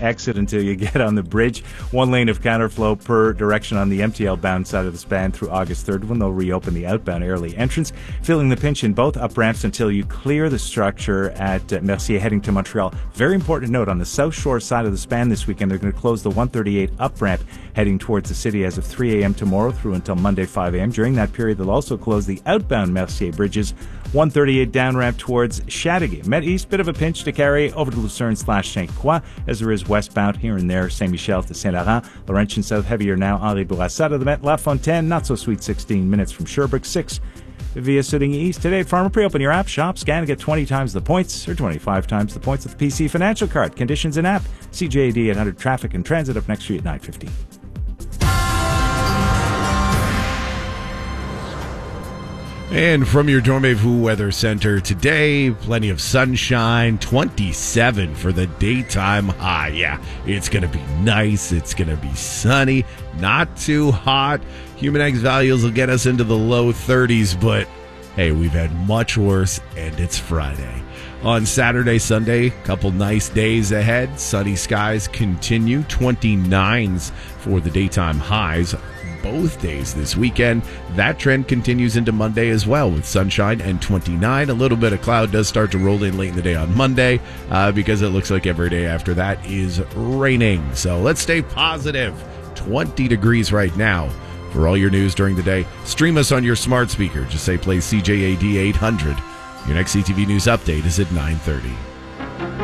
exit until you get on the bridge. 1 lane of counterflow per direction on the MTL-bound side of the span through August 3rd when they'll reopen the outbound early entrance. Feeling the pinch in both up ramps until you clear the structure at Mercier heading to Montreal. Very important note, on the South Shore side of the span this weekend, they're going to close the 138 up ramp heading towards the city as of 3 a.m. tomorrow through until Monday 5 a.m. During that period, they'll also close the outbound Mercier bridges, 138 down ramp towards Chateauguay. Met East, bit of a pinch to carry over to Lucerne/St. Croix, as there is westbound here and there, Saint-Michel to Saint-Laurent. Laurentian South heavier now, Henri Bourassa to the Met. La Fontaine, not so sweet, 16 minutes from Sherbrooke. 6 via Sitting East. Today at Pharmaprix, open your app, shop, scan, and get 20 times the points or 25 times the points with the PC Financial Card. Conditions in app. CJAD 800 Traffic and Transit up next to you at 9:15. And from your Dormez-vous Weather Center today, plenty of sunshine, 27 for the daytime high. Yeah, it's going to be nice. It's going to be sunny, not too hot. Human values will get us into the low 30s, but hey, we've had much worse, and it's Friday. On Saturday, Sunday, a couple nice days ahead. Sunny skies continue, 29s for the daytime highs both days this weekend. That trend continues into Monday as well with sunshine and 29. A little bit of cloud does start to roll in late in the day on Monday because it looks like every day after that is raining. So let's stay positive. 20 degrees right now. For all your news during the day, stream us on your smart speaker. Just say play CJAD 800. Your next CTV News update is at 9:30.